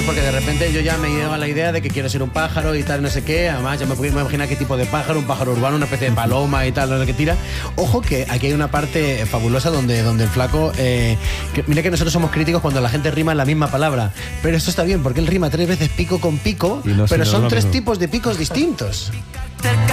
porque de repente yo ya me llevo a la idea de que quiero ser un pájaro y tal, no sé qué. Además, ya me puedo imaginar qué tipo de pájaro, un pájaro urbano, una especie de paloma y tal, no sé qué tira. Ojo que aquí hay una parte fabulosa donde el flaco... mira que nosotros somos críticos cuando la gente rima en la misma palabra, pero esto está bien porque él rima 3 veces pico con pico, pero son 3 tipos de picos distintos.